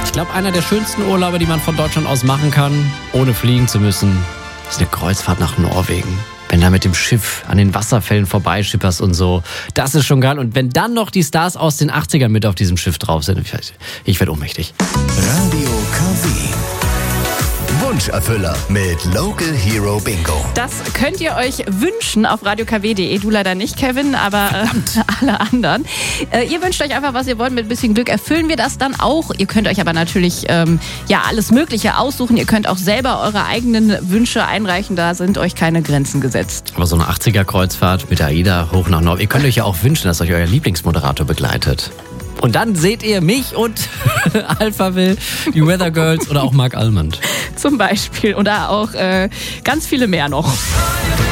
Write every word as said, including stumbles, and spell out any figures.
Ich glaube, einer der schönsten Urlaube, die man von Deutschland aus machen kann, ohne fliegen zu müssen, ist eine Kreuzfahrt nach Norwegen. Wenn du mit dem Schiff an den Wasserfällen vorbeischipperst und so, das ist schon geil. Und wenn dann noch die Stars aus den achtzigern mit auf diesem Schiff drauf sind, ich, ich werde ohnmächtig. Radio K W. Wunscherfüller mit Local Hero Bingo. Das könnt ihr euch wünschen auf radio k w punkt de. Du leider nicht, Kevin, aber äh, alle anderen. Äh, ihr wünscht euch einfach, was ihr wollt. Mit ein bisschen Glück erfüllen wir das dann auch. Ihr könnt euch aber natürlich ähm, ja alles Mögliche aussuchen. Ihr könnt auch selber eure eigenen Wünsche einreichen. Da sind euch keine Grenzen gesetzt. Aber so eine achtziger-Kreuzfahrt mit der AIDA hoch nach Norwegen. Ihr könnt euch ja auch wünschen, dass euch euer Lieblingsmoderator begleitet. Und dann seht ihr mich und Alphaville, die Weather Girls oder auch Mark Almond. Zum Beispiel. Oder auch äh, ganz viele mehr noch.